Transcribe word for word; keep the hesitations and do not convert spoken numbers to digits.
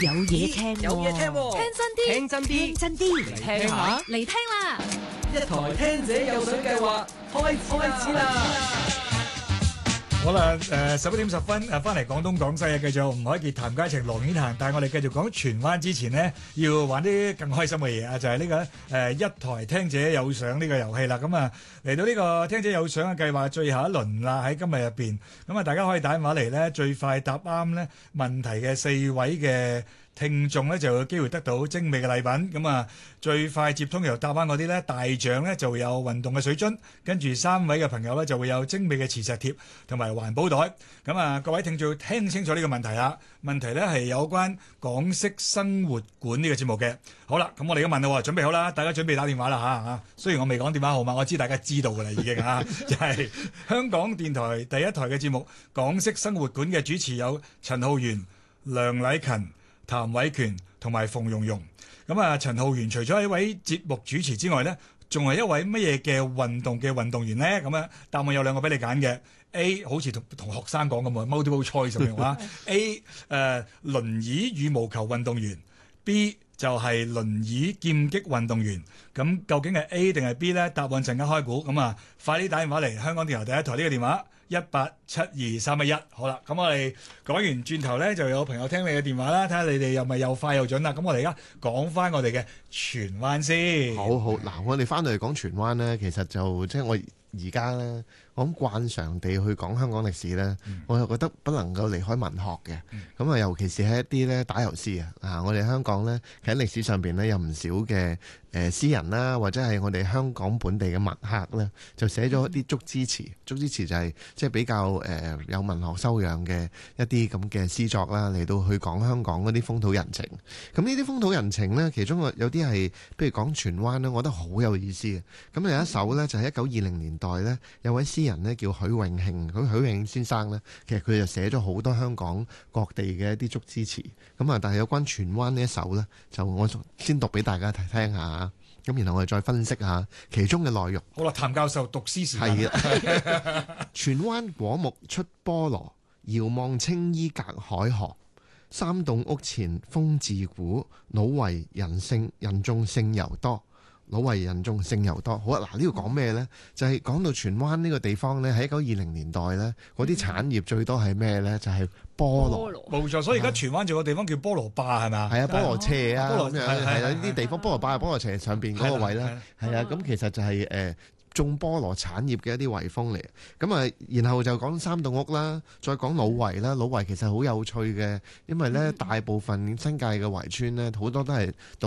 有嘢聽， 有嘢聽， 聽真啲， 聽真啲， 聽真啲， 嚟聽下， 嚟聽啦！ 一台聽者有獎計劃開開始啦！ 好啦，誒十一點十分誒翻嚟廣東廣西啊，繼續吳海傑談街情羅影行，但係我哋繼續講荃灣之前呢，要玩啲更開心嘅嘢啊，就係呢個誒一台聽者有獎呢個遊戲啦。咁啊嚟到呢個聽者有獎嘅計劃最後一輪啦，喺今日入邊，咁啊大家可以打電話嚟呢，最快答啱呢問題嘅四位嘅聽眾咧就有機會得到精美嘅禮品，咁啊最快接通又答翻嗰啲咧大獎咧就會有運動嘅水樽，跟住三位嘅朋友咧就會有精美嘅磁石貼同埋環保袋。咁啊各位聽眾聽清楚呢個問題啦，問題咧係有關港式生活館呢個節目嘅。好啦，咁我哋而家問啦，準備好啦，大家準備打電話啦嚇嚇。雖然我未講電話號碼，我知大家知道㗎啦已經嚇，就係香港電台第一台嘅節目《港式生活館》嘅主持有陳浩源、梁禮勤、譚偉權同埋馮蓉蓉。咁啊，陳浩源除咗係一位節目主持之外呢，仲係一位乜嘢嘅運動嘅運動員呢？咁啊，答案有兩個俾你揀嘅。A 好似同同學生講咁啊 ，multiple choice 咁樣話。A 誒、呃、輪椅羽毛球運動員。B 就係輪椅劍擊運動員。咁究竟係 A 定係 B 呢？答案陣間開估。咁啊，快啲打電話嚟香港電台第一台呢個電話。一八七二三一一，好啦，咁我哋講完轉頭咧，就有朋友聽你嘅電話啦，睇下你哋又咪又快又準啦。咁我哋而家講翻我哋嘅荃灣先。 好好，嗱，我哋翻到嚟講荃灣咧，其實就即係我而家咧，我諗慣常地去講香港歷史咧，嗯、我又覺得不能夠離開文學嘅。咁啊、嗯，尤其是係一啲咧打油詩啊，啊，我哋香港咧，其實喺歷史上邊咧有唔少嘅誒詩人啦，或者係我哋香港本地嘅墨客咧，就寫咗一啲竹枝詞，竹枝詞就係即係比較誒、呃、有文學修養嘅一啲咁嘅詩作啦，嚟到去講香港嗰啲風土人情。咁呢啲風土人情咧，其中有啲係，譬如講荃灣咧，我覺得好有意思嘅。咁有一首咧，就係一九二零年代咧，有位詩人咧叫許永慶，咁許永慶先生咧，其實佢就寫咗好多香港各地嘅一啲竹枝詞。咁啊，但係有關荃灣呢一首咧，就我先讀俾大家聽聽下。咁然後我哋再分析下其中嘅內容。 好啦，譚教授讀詩時間。 係啊，荃灣果木出菠蘿，遙望青衣隔海河。三棟屋前風自古，老為人勝人眾勝猶多。老為人眾勝猶多。好啊，嗱呢度講咩呢？就係、是、講到荃灣呢個地方呢，喺一九二零年代呢，嗰啲產業最多係咩呢？就係、是、菠蘿。 冇錯，所以而家荃灣仲有個地方叫菠蘿壩係咪？ 係啊，菠蘿斜啊，咁樣係啊，呢啲地方菠蘿壩、菠蘿斜上邊嗰個位呢，係啊，咁其實就係、是、誒。呃種菠蘿產業嘅一啲遺風嚟，咁啊，然後就講三棟屋啦，再講老圍啦。老圍其實好有趣嘅，因為咧大部分新界嘅圍村咧，好多都係